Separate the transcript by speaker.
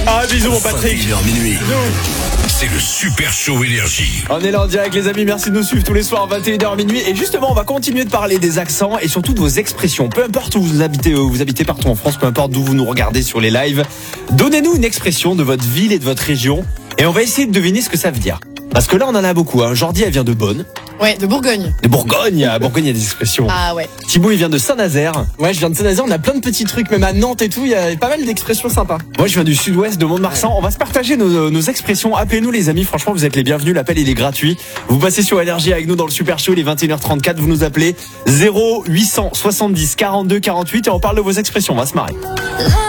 Speaker 1: Ah, bisous mon Patrick.
Speaker 2: 21h minuit. C'est le Super Show Énergie.
Speaker 1: On est là en direct les amis, merci de nous suivre tous les soirs 21h minuit. Et justement on va continuer de parler des accents et surtout de vos expressions. Peu importe où vous habitez partout en France, peu importe d'où vous nous regardez sur les lives. Donnez-nous une expression de votre ville et de votre région et on va essayer de deviner ce que ça veut dire. Parce que là on en a beaucoup, hein. Jordi elle vient de Beaune.
Speaker 3: Ouais, de Bourgogne.
Speaker 1: De Bourgogne, à Bourgogne il y a des expressions.
Speaker 3: Ah ouais.
Speaker 1: Thibaut il vient de Saint-Nazaire.
Speaker 4: Ouais, je viens de Saint-Nazaire, on a plein de petits trucs, même à Nantes et tout, il y a pas mal d'expressions sympas.
Speaker 1: Moi je viens du sud-ouest de Mont-de-Marsan. On va se partager nos expressions. Appelez-nous les amis, franchement vous êtes les bienvenus. L'appel il est gratuit. Vous passez sur Énergie avec nous dans le Super Show, il est 21h34. Vous nous appelez 0870 42 48 et on parle de vos expressions. On va se marrer.